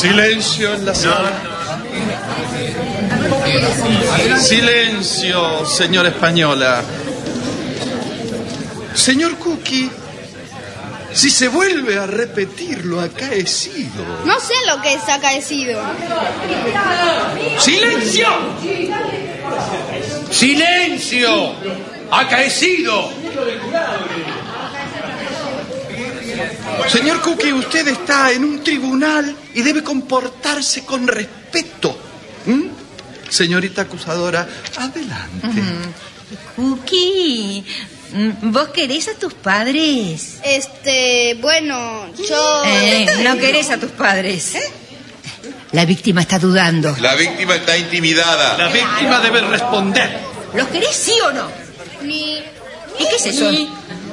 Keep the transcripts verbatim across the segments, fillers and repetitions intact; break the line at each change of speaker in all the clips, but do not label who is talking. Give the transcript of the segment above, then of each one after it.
Silencio en la sala. Silencio, señora española. Señor Cookie, si se vuelve a repetir lo acaecido...
No sé lo que es acaecido.
¡Silencio! ¡Silencio! ¡Acaecido!
Señor Cookie, usted está en un tribunal y debe comportarse con respeto. ¿Mm? Señorita acusadora, adelante.
Uh-huh. Cookie, ¿vos querés a tus padres?
Este, bueno, yo...
Eh, no querés a tus padres. La víctima está dudando.
La víctima está intimidada.
La víctima debe responder.
¿Los querés sí o no?
Ni...
¿Y qué es eso?
Ni...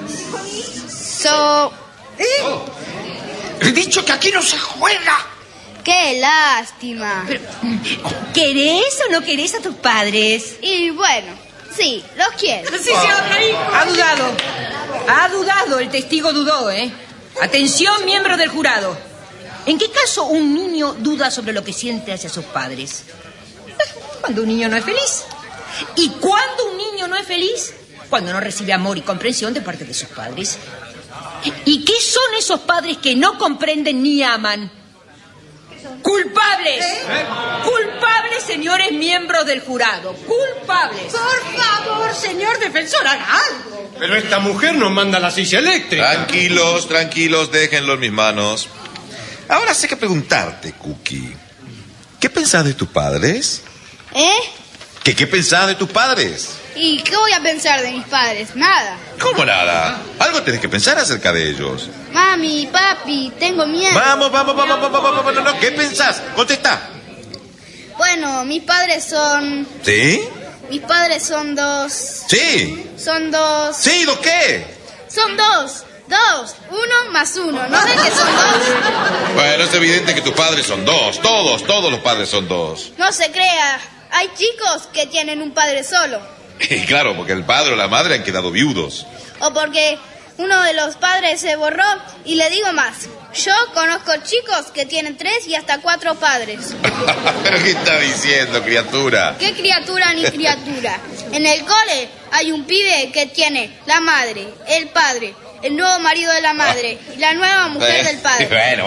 So...
¿Eh? He dicho que aquí no se juega.
¡Qué lástima!
Pero, ¿querés o no querés a tus padres?
Y bueno, sí, los quiero.
Sí, sí, ahí. Ha dudado. Ha dudado, el testigo dudó, ¿eh? Atención, miembros del jurado. ¿En qué caso un niño duda sobre lo que siente hacia sus padres? Cuando un niño no es feliz. ¿Y cuándo un niño no es feliz? Cuando no recibe amor y comprensión de parte de sus padres. ¿Y qué son esos padres que no comprenden ni aman? ¡Culpables! ¿Eh? ¡Culpables, señores miembros del jurado! ¡Culpables!
Por favor, señor defensor, haga algo.
Pero esta mujer nos manda la silla eléctrica.
Tranquilos, tranquilos, déjenlo en mis manos. Ahora sé que preguntarte, Cookie. ¿Qué pensás de tus padres?
¿Eh?
¿Qué, qué pensás de tus padres?
¿Y qué voy a pensar de mis padres? Nada.
¿Cómo nada? Algo tenés que pensar acerca de ellos.
Mami, papi, tengo miedo.
Vamos, vamos, vamos, vamos, vamos, vamos, no, no. ¿Qué pensás? Contesta.
Bueno, mis padres son...
¿Sí?
Mis padres son dos...
Sí.
Son dos...
¿Sí? ¿Dos qué?
Son dos. Dos. Uno más uno. ¿No ven que son dos?
Bueno, es evidente que tus padres son dos. Todos, todos los padres son dos.
No se crea. Hay chicos que tienen un padre solo.
Y claro, porque el padre o la madre han quedado viudos.
O porque uno de los padres se borró. Y le digo más. Yo conozco chicos que tienen tres y hasta cuatro padres.
¿Pero qué está diciendo, criatura?
¿Qué criatura ni criatura? En el cole hay un pibe que tiene la madre, el padre, el nuevo marido de la madre y la nueva mujer del padre.
Bueno,